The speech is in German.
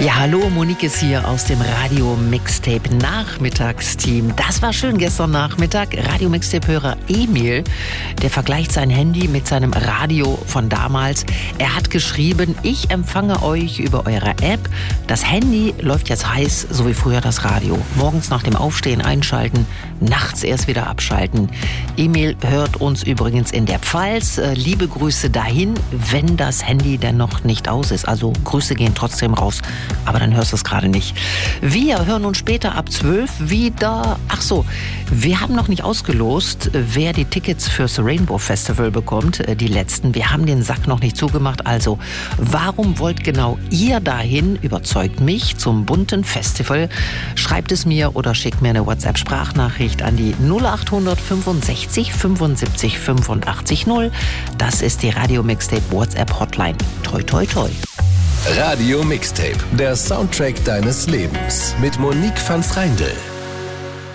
Ja, hallo, Monique ist hier aus dem Radio Mixtape Nachmittagsteam. Das war schön gestern Nachmittag. Radio Mixtape-Hörer Emil, der vergleicht sein Handy mit seinem Radio von damals. Er hat geschrieben, ich empfange euch über eure App. Das Handy läuft jetzt heiß, so wie früher das Radio. Morgens nach dem Aufstehen einschalten, nachts erst wieder abschalten. Emil hört uns übrigens in der Pfalz. Liebe Grüße dahin, wenn das Handy denn noch nicht aus ist. Also Grüße gehen trotzdem raus. Aber dann hörst du es gerade nicht. Wir hören uns später ab 12 wieder. Ach so, wir haben noch nicht ausgelost, wer die Tickets fürs Rainbow Festival bekommt. Die letzten. Wir haben den Sack noch nicht zugemacht. Also, warum wollt genau ihr dahin? Überzeugt mich zum bunten Festival. Schreibt es mir oder schickt mir eine WhatsApp-Sprachnachricht an die 0800 65 75 85 0. Das ist die Radio Mixtape WhatsApp-Hotline. Toi, toi, toi. Radio Mixtape, der Soundtrack deines Lebens mit Monique van Freindl.